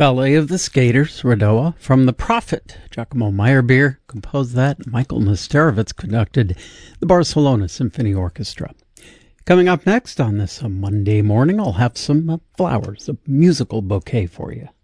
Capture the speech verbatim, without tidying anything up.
Ballet of the Skaters, Radowa, from The Prophet. Giacomo Meyerbeer composed that. Michael Nesterovitz conducted the Barcelona Symphony Orchestra. Coming up next on this uh, Monday morning, I'll have some uh, flowers, a musical bouquet for you.